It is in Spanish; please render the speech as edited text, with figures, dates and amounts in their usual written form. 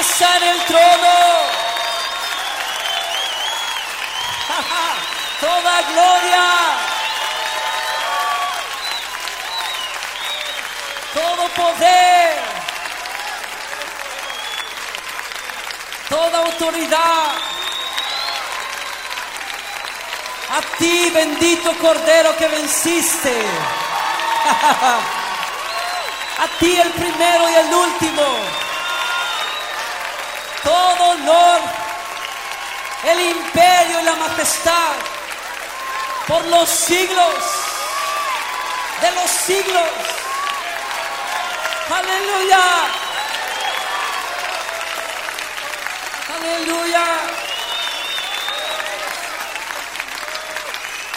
casa en el trono. Toda gloria, todo poder, toda autoridad, a ti, bendito Cordero que venciste. A ti, el primero y el último. Todo honor, el imperio y la majestad por los siglos de los siglos. Aleluya. Aleluya.